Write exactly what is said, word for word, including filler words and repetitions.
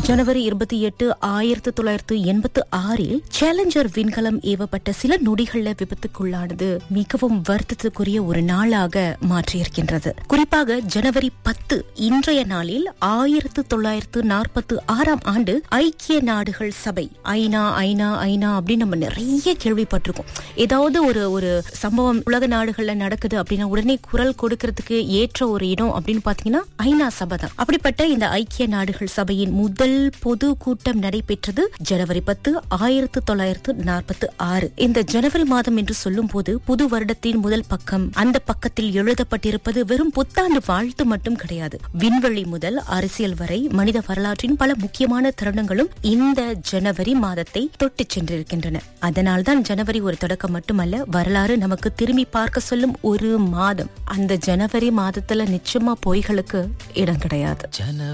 ஜனவரி இருபத்தி எட்டு ஆயிரத்தி தொள்ளாயிரத்து எண்பத்தி ஆறில் சேலஞ்சர் விண்கலம் ஏவப்பட்ட சில நொடிகள்ல விபத்துக்குள்ளானது மிகவும் வருத்தத்துக்குரிய ஒரு நாளாக மாற்றியிருக்கின்றது. குறிப்பாக ஜனவரி பத்து இன்றைய நாளில் ஆயிரத்து தொள்ளாயிரத்து நாற்பத்தி ஆறாம் ஆண்டு ஐக்கிய நாடுகள் சபை ஐநா ஐநா ஐநா அப்படின்னு நம்ம நிறைய கேள்விப்பட்டிருக்கோம். ஏதாவது ஒரு ஒரு சம்பவம் உலக நாடுகள்ல நடக்குது அப்படின்னா உடனே குரல் கொடுக்கறதுக்கு ஏற்ற ஒரு இடம் அப்படின்னு பாத்தீங்கன்னா ஐநா சபை தான். அப்படிப்பட்ட இந்த ஐக்கிய நாடுகள் சபையின் முதல் பொது கூட்டம் நடைபெற்றது ஜனவரி பத்து ஆயிரத்து தொள்ளாயிரத்து நாற்பத்தி ஆறு. இந்த ஜனவரி மாதம் என்று சொல்லும் போது புது வருடத்தின் முதல் பக்கம், அந்த பக்கத்தில் எழுதப்பட்டிருப்பது வெறும் புத்தாண்டு வாழ்த்து மட்டும் கிடையாது. விண்வெளி முதல் அரசியல் வரை மனித வரலாற்றின் பல முக்கியமான தருணங்களும் இந்த ஜனவரி மாதத்தை தொட்டு சென்றிருக்கின்றன. அதனால்தான் ஜனவரி ஒரு தொடக்கம் மட்டுமல்ல, வரலாறு நமக்கு திரும்பி பார்க்க சொல்லும் ஒரு மாதம். அந்த ஜனவரி மாதத்துல நிச்சயமா பொய்களுக்கு இடம் கிடையாது.